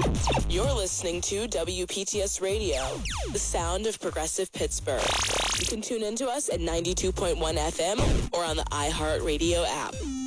You're listening to WPTS Radio, the sound of progressive Pittsburgh. You can tune into us at 92.1 FM or on the iHeartRadio app.